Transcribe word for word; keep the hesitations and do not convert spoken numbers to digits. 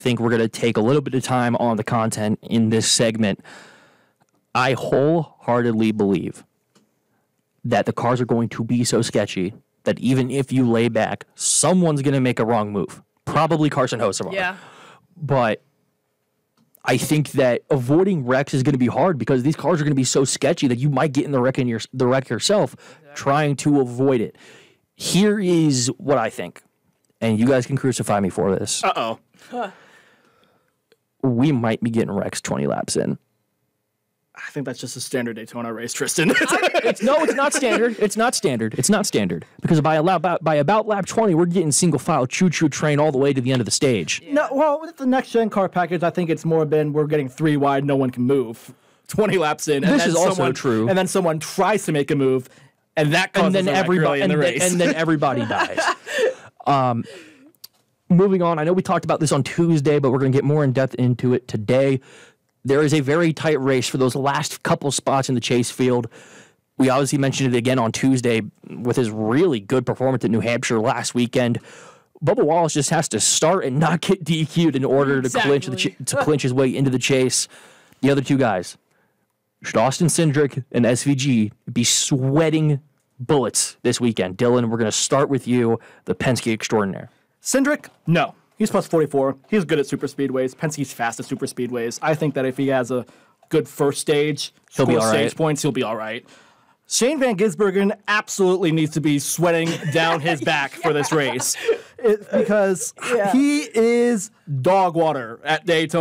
think we're going to take a little bit of time on the content in this segment. I wholeheartedly believe that the cars are going to be so sketchy that even if you lay back, someone's going to make a wrong move. Probably Carson Hocevar. Yeah. But I think that avoiding wrecks is going to be hard because these cars are going to be so sketchy that you might get in the wreck, in your, the wreck yourself exactly. trying to avoid it. Here is what I think, and you guys can crucify me for this. Uh-oh. Huh. We might be getting wrecks twenty laps in. I think that's just a standard Daytona race, Tristan. it's, no, it's not standard. It's not standard. It's not standard. Because by, about, by about lap twenty, we're getting single-file choo-choo train all the way to the end of the stage. Yeah. No, well, with the next-gen car package, I think it's more been we're getting three wide, no one can move. twenty laps in. And this then is also someone, true. And then someone tries to make a move, and that causes and then a wreck early in the and race. Then, and then everybody dies. Um, moving on, I know we talked about this on Tuesday, but we're going to get more in-depth into it today. There is a very tight race for those last couple spots in the chase field. We obviously mentioned it again on Tuesday with his really good performance at New Hampshire last weekend. Bubba Wallace just has to start and not get D Q'd in order exactly. to clinch the ch- to clinch his way into the chase. The other two guys, should Austin Cindric and S V G be sweating bullets this weekend? Dylan, we're going to start with you, the Penske extraordinaire. Cindric, no. He's plus forty-four. He's good at super speedways. Penske's fast at super speedways. I think that if he has a good first stage, he'll be all stage right. points, he'll be all right. Shane Van Gisbergen absolutely needs to be sweating down his back for this race it, because yeah. he is dog water at Daytona.